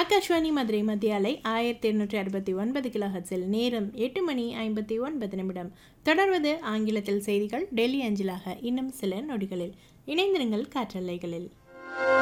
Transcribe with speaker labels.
Speaker 1: ஆகாஷ்வாணி மதுரை மத்திய அலை 1269 கிலோஹெர்ட்ஸில் நேரம் 8:59. தொடர்வது ஆங்கிலத்தில் செய்திகள் டெல்லி அஞ்சலாக இன்னும் சில நொடிகளில். இணைந்திருங்கள் காற்றலைகளில்.